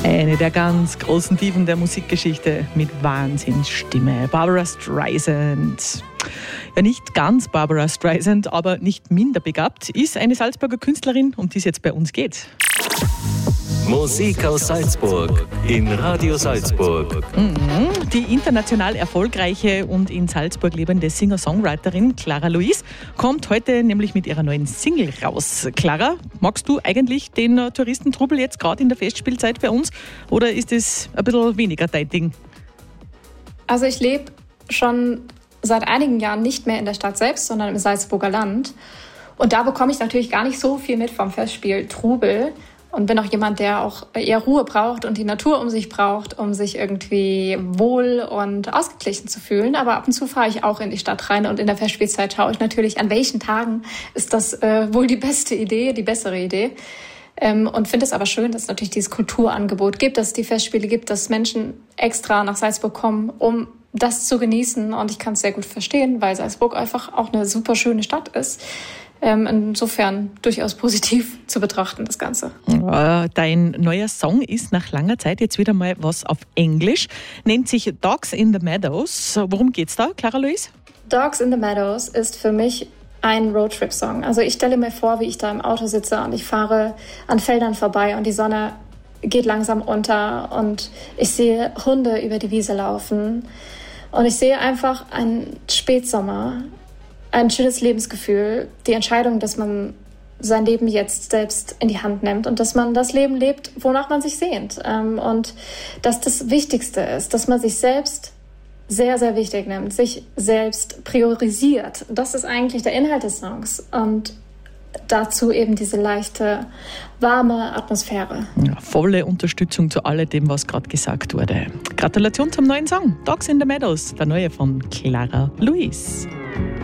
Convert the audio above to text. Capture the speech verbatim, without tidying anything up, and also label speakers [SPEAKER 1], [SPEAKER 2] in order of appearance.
[SPEAKER 1] Eine der ganz großen Diven der Musikgeschichte mit Wahnsinnsstimme. Barbra Streisand. Ja, nicht ganz Barbra Streisand, aber nicht minder begabt, ist eine Salzburger Künstlerin, um die es jetzt bei uns geht.
[SPEAKER 2] Musik aus Salzburg in Radio Salzburg.
[SPEAKER 1] Mhm. Die international erfolgreiche und in Salzburg lebende Singer-Songwriterin Clara Luis kommt heute nämlich mit ihrer neuen Single raus. Clara, magst du eigentlich den uh, Touristentrubel jetzt gerade in der Festspielzeit bei uns oder ist es ein bisschen weniger dein Ding?
[SPEAKER 3] Also ich lebe schon seit einigen Jahren nicht mehr in der Stadt selbst, sondern im Salzburger Land. Und da bekomme ich natürlich gar nicht so viel mit vom Festspiel Trubel. Und bin auch jemand, der auch eher Ruhe braucht und die Natur um sich braucht, um sich irgendwie wohl und ausgeglichen zu fühlen. Aber ab und zu fahre ich auch in die Stadt rein und in der Festspielzeit schaue ich natürlich, an welchen Tagen ist das äh, wohl die beste Idee, die bessere Idee. Ähm, und finde es aber schön, dass es natürlich dieses Kulturangebot gibt, dass es die Festspiele gibt, dass Menschen extra nach Salzburg kommen, um das zu genießen. Und ich kann es sehr gut verstehen, weil Salzburg einfach auch eine super schöne Stadt ist. Insofern durchaus positiv zu betrachten, das Ganze.
[SPEAKER 1] Dein neuer Song ist nach langer Zeit jetzt wieder mal was auf Englisch, nennt sich Dogs in the Meadows. Worum geht's da, Clara Luis?
[SPEAKER 3] Dogs in the Meadows ist für mich ein Roadtrip-Song. Also ich stelle mir vor, wie ich da im Auto sitze und ich fahre an Feldern vorbei und die Sonne geht langsam unter und ich sehe Hunde über die Wiese laufen und ich sehe einfach einen Spätsommer, ein schönes Lebensgefühl, die Entscheidung, dass man sein Leben jetzt selbst in die Hand nimmt und dass man das Leben lebt, wonach man sich sehnt. Und dass das Wichtigste ist, dass man sich selbst sehr, sehr wichtig nimmt, sich selbst priorisiert. Das ist eigentlich der Inhalt des Songs. Und dazu eben diese leichte, warme Atmosphäre.
[SPEAKER 1] Ja, volle Unterstützung zu alledem, was gerade gesagt wurde. Gratulation zum neuen Song, Dogs in the Meadows, der neue von Clara Luis.